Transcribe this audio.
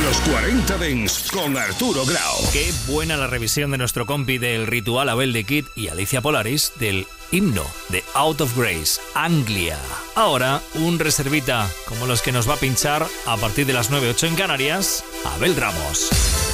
Los 40 Dents con Arturo Grau. Qué buena la revisión de nuestro compi del Ritual, Abel de Kid y Alicia Polaris, del himno de Out of Grace, Anglia. Ahora, un reservita como los que nos va a pinchar a partir de las 9:08 en Canarias, Abel Ramos.